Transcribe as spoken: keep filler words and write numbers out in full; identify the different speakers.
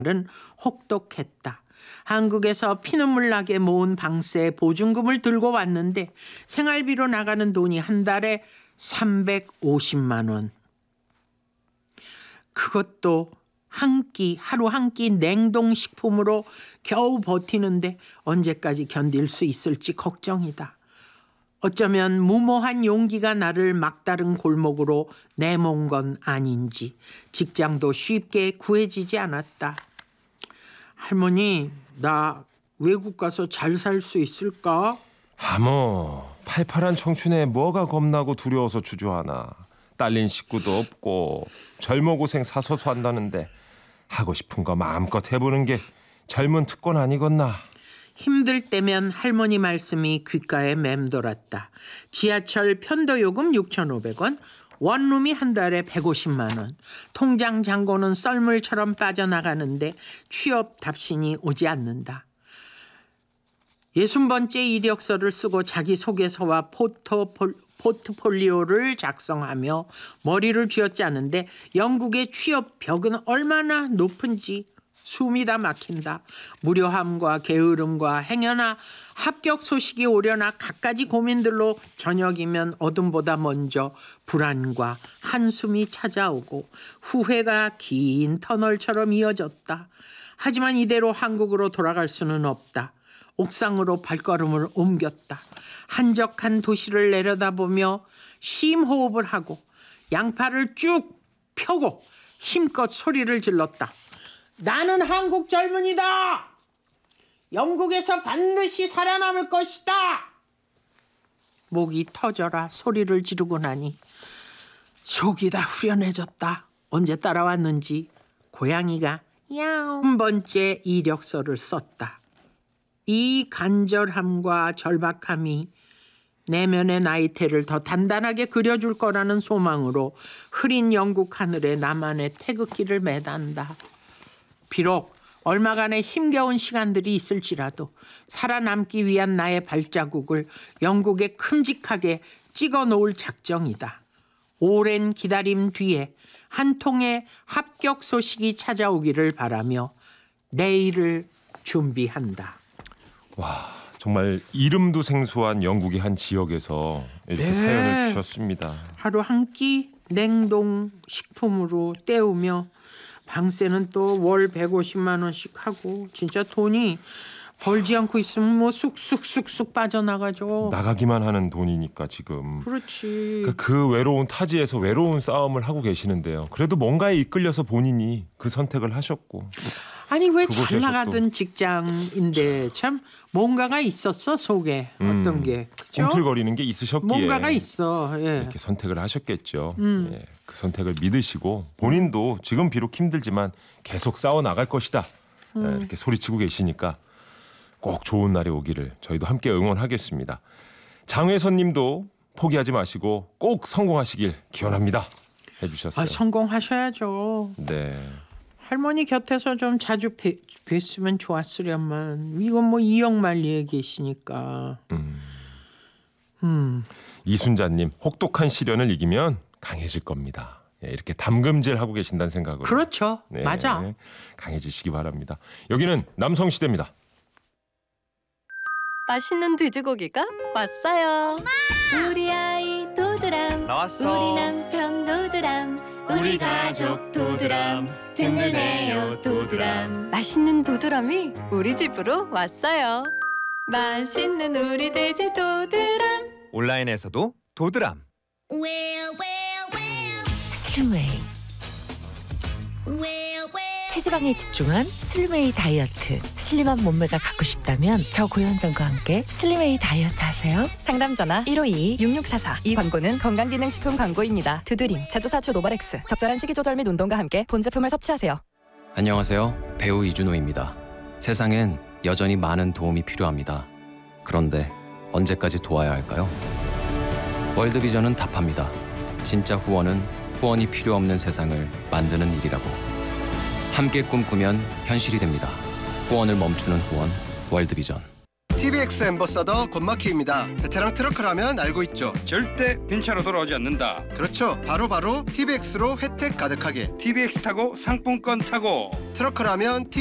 Speaker 1: 혹독했다. 한국에서 피눈물 나게 모은 방세 보증금을 들고 왔는데 생활비로 나가는 돈이 한 달에 삼백오십만 원. 그것도 한 끼, 하루 한 끼 냉동식품으로 겨우 버티는데 언제까지 견딜 수 있을지 걱정이다. 어쩌면 무모한 용기가 나를 막다른 골목으로 내몬 건 아닌지 직장도 쉽게 구해지지 않았다. 할머니, 나 외국 가서 잘 살 수 있을까?
Speaker 2: 하모, 팔팔한 청춘에 뭐가 겁나고 두려워서 주저하나. 딸린 식구도 없고 젊어 고생 사서서 한다는데 하고 싶은 거 마음껏 해보는 게 젊은 특권 아니겠나.
Speaker 1: 힘들 때면 할머니 말씀이 귓가에 맴돌았다. 지하철 편도요금 육천오백 원, 원룸이 한 달에 백오십만 원. 통장 잔고는 썰물처럼 빠져나가는데 취업 답신이 오지 않는다. 예순 번째 이력서를 쓰고 자기소개서와 포토폴, 포트폴리오를 작성하며 머리를 쥐어짜는데 영국의 취업 벽은 얼마나 높은지 숨이 다 막힌다. 무료함과 게으름과 행여나 합격 소식이 오려나 갖가지 고민들로 저녁이면 어둠보다 먼저 불안과 한숨이 찾아오고 후회가 긴 터널처럼 이어졌다. 하지만 이대로 한국으로 돌아갈 수는 없다. 옥상으로 발걸음을 옮겼다. 한적한 도시를 내려다보며 심호흡을 하고 양팔을 쭉 펴고 힘껏 소리를 질렀다. 나는 한국 젊은이다. 영국에서 반드시 살아남을 것이다. 목이 터져라 소리를 지르고 나니 속이 다 후련해졌다. 언제 따라왔는지 고양이가 야옹 한 번째 이력서를 썼다. 이 간절함과 절박함이 내면의 나이테를 더 단단하게 그려줄 거라는 소망으로 흐린 영국 하늘에 나만의 태극기를 매단다. 비록 얼마간의 힘겨운 시간들이 있을지라도 살아남기 위한 나의 발자국을 영국에 큼직하게 찍어 놓을 작정이다. 오랜 기다림 뒤에 한 통의 합격 소식이 찾아오기를 바라며 내일을 준비한다.
Speaker 2: 와, 정말 이름도 생소한 영국의 한 지역에서 이렇게
Speaker 1: 네.
Speaker 2: 사연을 주셨습니다.
Speaker 1: 하루 한 끼 냉동 식품으로 때우며 방세는 또 월 백오십만 원씩 하고 진짜 돈이 벌지 않고 있으면 뭐 쑥쑥쑥쑥 빠져나가죠.
Speaker 2: 나가기만 하는 돈이니까 지금.
Speaker 1: 그렇지.
Speaker 2: 그, 그 외로운 타지에서 외로운 싸움을 하고 계시는데요. 그래도 뭔가에 이끌려서 본인이 그 선택을 하셨고.
Speaker 1: 아니 왜 잘
Speaker 2: 그곳에서
Speaker 1: 나가던
Speaker 2: 또
Speaker 1: 직장인데 참 뭔가가 있었어 속에.
Speaker 2: 음,
Speaker 1: 어떤 게 그죠?
Speaker 2: 꿈틀거리는 게 있으셨기에
Speaker 1: 뭔가가 있어. 예.
Speaker 2: 이렇게 선택을 하셨겠죠.
Speaker 1: 음.
Speaker 2: 예, 그 선택을 믿으시고 본인도 지금 비록 힘들지만 계속 싸워 나갈 것이다. 예,
Speaker 1: 음.
Speaker 2: 이렇게 소리치고 계시니까 꼭 좋은 날이 오기를 저희도 함께 응원하겠습니다. 장회선님도 포기하지 마시고 꼭 성공하시길 기원합니다. 해주셨어요.
Speaker 1: 아, 성공하셔야죠.
Speaker 2: 네.
Speaker 1: 할머니 곁에서 좀 자주 뵈, 뵀으면 좋았으련만. 이건 뭐 이영만리에 계시니까.
Speaker 2: 음.
Speaker 1: 음.
Speaker 2: 이순자님, 혹독한 시련을 이기면 강해질 겁니다. 예, 이렇게 담금질 하고 계신다는 생각으로.
Speaker 1: 그렇죠.
Speaker 2: 네,
Speaker 1: 맞아.
Speaker 2: 강해지시기 바랍니다. 여기는 남성시대입니다.
Speaker 3: 맛있는 돼지고기가 왔어요. 엄마! 우리 아이 도드람
Speaker 4: 나왔어.
Speaker 3: 우리 남편 도드람
Speaker 4: 우리 가족 도드람 든든해요 도드람.
Speaker 3: 맛있는 도드람이 우리 집으로 왔어요. 맛있는 우리 돼지 도드람.
Speaker 4: 온라인에서도 도드람.
Speaker 5: Well, well, well,
Speaker 6: 슬림웨이
Speaker 5: well, well.
Speaker 6: 체지방에 집중한 슬림웨이 다이어트. 슬림한 몸매가 갖고 싶다면 저고현정과 함께 슬림웨이 다이어트 하세요.
Speaker 7: 상담 전화 일오이 육육사사. 이 광고는 건강기능식품 광고입니다. 두드림, 자조사추 노바렉스. 적절한 식이 조절 및 운동과 함께 본 제품을 섭취하세요.
Speaker 8: 안녕하세요. 배우 이준호입니다. 세상엔 여전히 많은 도움이 필요합니다. 그런데 언제까지 도와야 할까요? 월드비전은 답합니다. 진짜 후원은 후원이 필요 없는 세상을 만드는 일이라고. 함께 꿈꾸면 현실이 됩니다. 후원을 멈추는 후원, 월드비전.
Speaker 9: 티비엑스 앰버서더 권마키입니다. 베테랑 트러커라면 알고 있죠.
Speaker 10: 절대 빈차로 돌아오지 않는다.
Speaker 9: 그렇죠. 바로바로 티비엑스로 혜택 가득하게.
Speaker 10: 티비엑스 타고 상품권 타고.
Speaker 9: 트러커라면